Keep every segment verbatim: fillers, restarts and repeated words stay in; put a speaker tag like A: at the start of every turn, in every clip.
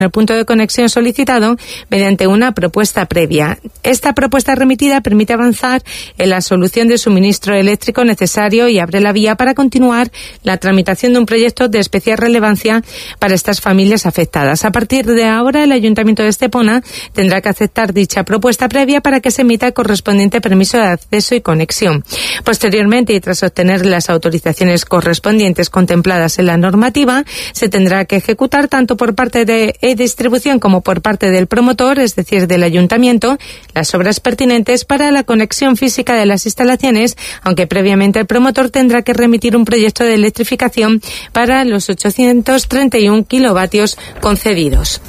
A: el punto de conexión solicitado mediante una propuesta previa. Esta propuesta remitida permite avanzar en la solución de suministro eléctrico necesario y abre la vía para continuar la tramitación de un proyecto de especial relevancia para estas familias afectadas. A partir de ahora, el Ayuntamiento de Estepona tendrá que aceptar dicha propuesta previa para que se emita el correspondiente permiso de acceso y conexión. Posteriormente, y tras obtener las autorizaciones correspondientes contempladas en la normativa, se tendrá que ejecutar tanto por parte de distribución como por parte del promotor, es decir, del ayuntamiento, las obras pertinentes para la conexión física de las instalaciones, aunque previamente el promotor tendrá que remitir un proyecto de electrificación para los ochocientos treinta y uno kilovatios concedidos.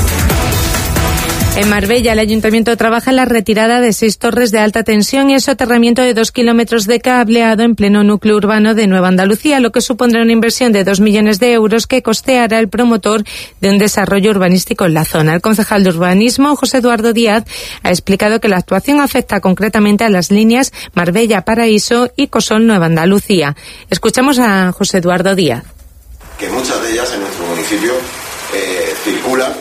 A: En Marbella, el Ayuntamiento trabaja en la retirada de seis torres de alta tensión y el soterramiento de dos kilómetros de cableado en pleno núcleo urbano de Nueva Andalucía, lo que supondrá una inversión de dos millones de euros que costeará el promotor de un desarrollo urbanístico en la zona. El concejal de Urbanismo, José Eduardo Díaz, ha explicado que la actuación afecta concretamente a las líneas Marbella-Paraíso y Cosol-Nueva Andalucía. Escuchamos a José Eduardo Díaz.
B: Que muchas de ellas en nuestro municipio eh, circulan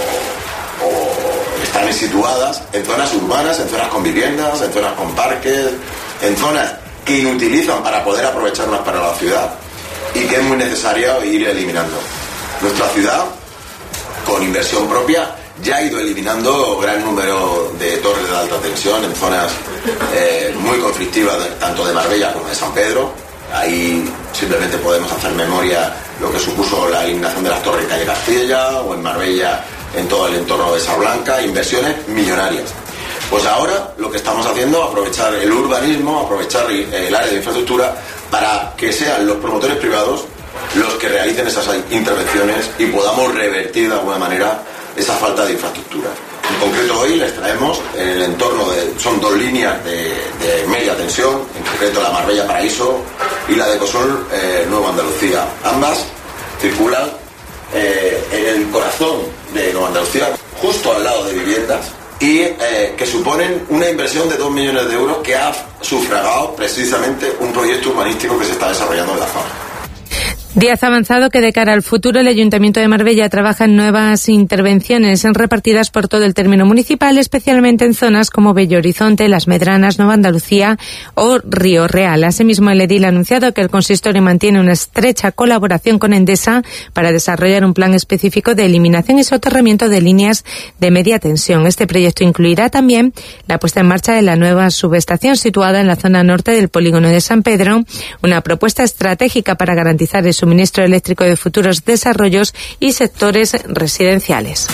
B: están situadas en zonas urbanas, en zonas con viviendas, en zonas con parques, en zonas que inutilizan para poder aprovecharlas para la ciudad y que es muy necesario ir eliminando. Nuestra ciudad, con inversión propia, ya ha ido eliminando gran número de torres de alta tensión en zonas eh, muy conflictivas, de, tanto de Marbella como de San Pedro. Ahí simplemente podemos hacer memoria lo que supuso la eliminación de las torres en calle Castilla o en Marbella en todo el entorno de Sablanca, inversiones millonarias. Pues ahora lo que estamos haciendo es aprovechar el urbanismo, aprovechar el área de infraestructura para que sean los promotores privados los que realicen esas intervenciones y podamos revertir de alguna manera esa falta de infraestructura. En concreto hoy les traemos en el entorno de, son dos líneas de, de media tensión, en concreto la Marbella Paraíso y la de Cosol eh, Nueva Andalucía. Ambas circulan eh, en el corazón de Nueva Andalucía, justo al lado de viviendas, y eh, que suponen una inversión de dos millones de euros que ha sufragado precisamente un proyecto urbanístico que se está desarrollando en la zona.
A: Díaz ha avanzado que de cara al futuro el Ayuntamiento de Marbella trabaja en nuevas intervenciones repartidas por todo el término municipal, especialmente en zonas como Bello Horizonte, Las Medranas, Nueva Andalucía o Río Real. Asimismo, el edil ha anunciado que el consistorio mantiene una estrecha colaboración con Endesa para desarrollar un plan específico de eliminación y soterramiento de líneas de media tensión. Este proyecto incluirá también la puesta en marcha de la nueva subestación situada en la zona norte del polígono de San Pedro, una propuesta estratégica para garantizar el suministro eléctrico de futuros desarrollos y sectores residenciales.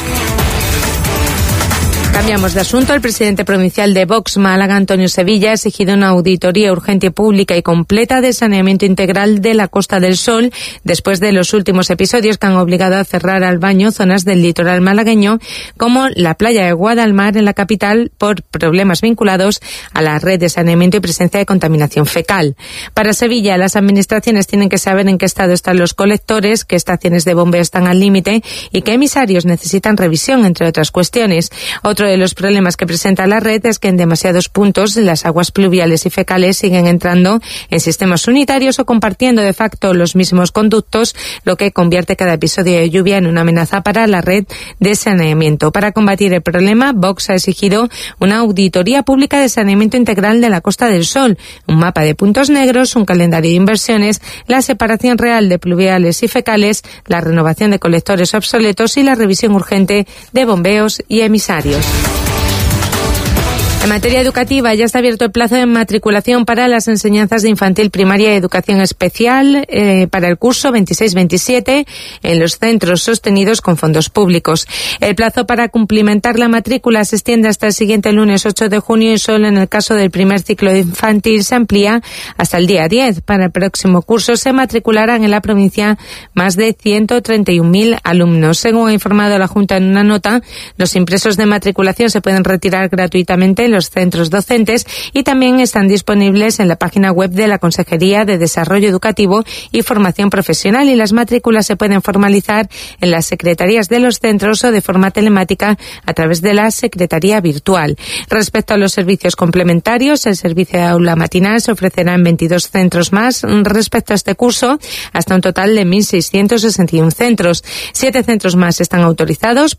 A: Cambiamos de asunto. El presidente provincial de Vox Málaga, Antonio Sevilla, ha exigido una auditoría urgente, pública y completa de saneamiento integral de la Costa del Sol después de los últimos episodios que han obligado a cerrar al baño zonas del litoral malagueño como la playa de Guadalmar en la capital por problemas vinculados a la red de saneamiento y presencia de contaminación fecal. Para Sevilla, las administraciones tienen que saber en qué estado están los colectores, qué estaciones de bombeo están al límite y qué emisarios necesitan revisión, entre otras cuestiones. Otro de los problemas que presenta la red es que en demasiados puntos las aguas pluviales y fecales siguen entrando en sistemas unitarios o compartiendo de facto los mismos conductos, lo que convierte cada episodio de lluvia en una amenaza para la red de saneamiento. Para combatir el problema, Vox ha exigido una auditoría pública de saneamiento integral de la Costa del Sol, un mapa de puntos negros, un calendario de inversiones, la separación real de pluviales y fecales, la renovación de colectores obsoletos y la revisión urgente de bombeos y emisarios. En materia educativa, ya está abierto el plazo de matriculación para las enseñanzas de infantil, primaria y educación especial eh, para el curso veintiséis veintisiete en los centros sostenidos con fondos públicos. El plazo para cumplimentar la matrícula se extiende hasta el siguiente lunes ocho de junio y solo en el caso del primer ciclo de infantil se amplía hasta el día diez. Para el próximo curso se matricularán en la provincia más de ciento treinta y un mil alumnos. Según ha informado la Junta en una nota, los impresos de matriculación se pueden retirar gratuitamente los centros docentes y también están disponibles en la página web de la Consejería de Desarrollo Educativo y Formación Profesional, y las matrículas se pueden formalizar en las secretarías de los centros o de forma telemática a través de la secretaría virtual. Respecto a los servicios complementarios, el servicio de aula matinal se ofrecerá en veintidós centros más respecto a este curso, hasta un total de mil seiscientos sesenta y uno centros. Siete centros más están autorizados